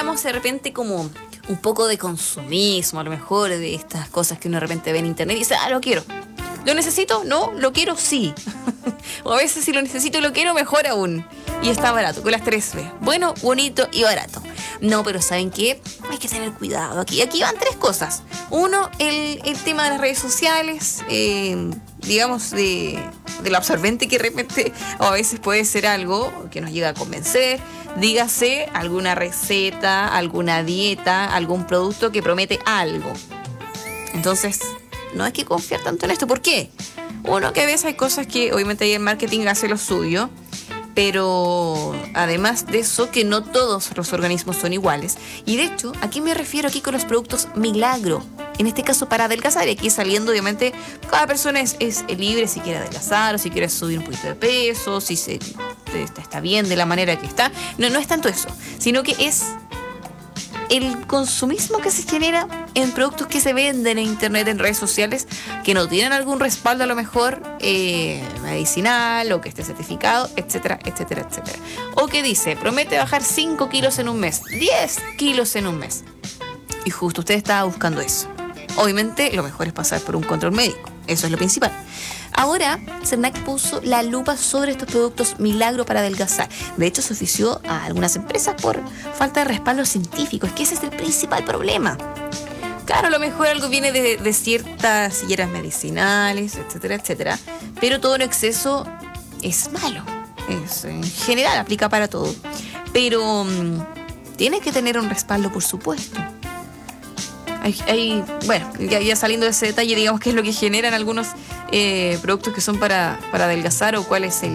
digamos, de repente como un poco de consumismo, a lo mejor, de estas cosas que uno de repente ve en internet y dice, lo quiero. ¿Lo necesito? No. ¿Lo quiero? Sí. O a veces si lo necesito y lo quiero, mejor aún. Y está barato, con las 3 B. Bueno, bonito y barato. No, pero ¿saben qué? Hay que tener cuidado aquí. Aquí van 3 cosas. Uno, el tema de las redes sociales, digamos, de lo absorbente que de repente o a veces puede ser algo que nos llega a convencer. Dígase alguna receta, alguna dieta, algún producto que promete algo. Entonces, no hay que confiar tanto en esto. ¿Por qué? Uno, que a veces hay cosas que obviamente ahí el marketing hace lo suyo, pero además de eso, que no todos los organismos son iguales. Y de hecho, ¿a qué me refiero aquí con los productos milagro? En este caso para adelgazar, y aquí saliendo obviamente, cada persona es libre si quiere adelgazar o si quiere subir un poquito de peso, si está bien de la manera que está. No es tanto eso, sino que es el consumismo que se genera en productos que se venden en internet, en redes sociales, que no tienen algún respaldo a lo mejor medicinal o que esté certificado, etcétera, etcétera, etcétera. O que dice, promete bajar 5 kilos en un mes, 10 kilos en un mes. Y justo usted estaba buscando eso. Obviamente lo mejor es pasar por un control médico, eso es lo principal. Ahora, Cernac puso la lupa sobre estos productos milagro para adelgazar. De hecho, se ofició a algunas empresas por falta de respaldo científico. Es que ese es el principal problema. Claro, a lo mejor algo viene de ciertas hierbas medicinales, etcétera, etcétera. Pero todo en exceso es malo. En general, aplica para todo. Pero tiene que tener un respaldo, por supuesto. Bueno, ya saliendo de ese detalle, digamos qué es lo que generan algunos productos que son para adelgazar o cuál es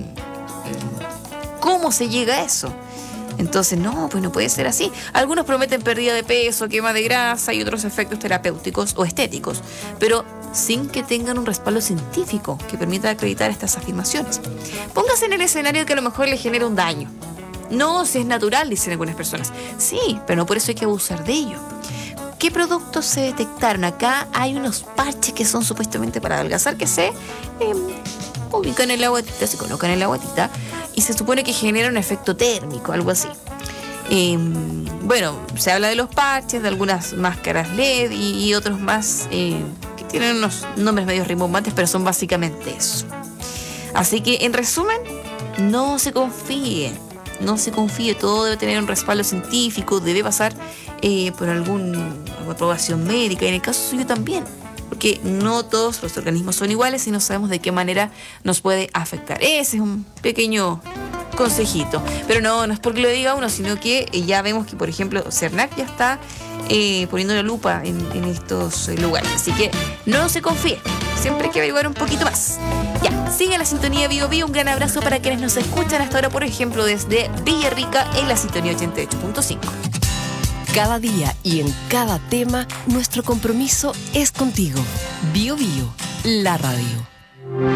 cómo se llega a eso. Entonces, no, pues no puede ser así. Algunos prometen pérdida de peso, quema de grasa y otros efectos terapéuticos o estéticos, pero sin que tengan un respaldo científico que permita acreditar estas afirmaciones. Póngase en el escenario que a lo mejor le genera un daño. No, si es natural, dicen algunas personas. Sí, pero no por eso hay que abusar de ello. ¿Qué productos se detectaron? Acá hay unos parches que son supuestamente para adelgazar, que se ubican en la guatita, se colocan en la guatita y se supone que generan un efecto térmico, algo así. Bueno, se habla de los parches, de algunas máscaras LED y otros más que tienen unos nombres medio rimbombantes, pero son básicamente eso. Así que, en resumen, no se confíe, todo debe tener un respaldo científico, debe pasar por alguna aprobación médica, y en el caso suyo también, porque no todos los organismos son iguales y no sabemos de qué manera nos puede afectar. Ese es un pequeño consejito, pero no es porque lo diga uno, sino que ya vemos que, por ejemplo, Cernac ya está poniendo la lupa en estos lugares, así que no se confíe, siempre hay que averiguar un poquito más. Ya, sigue la sintonía Bio Bio. Un gran abrazo para quienes nos escuchan hasta ahora, por ejemplo, desde Villarrica en la sintonía 88.5. Cada día y en cada tema, nuestro compromiso es contigo. Bio Bio, la radio.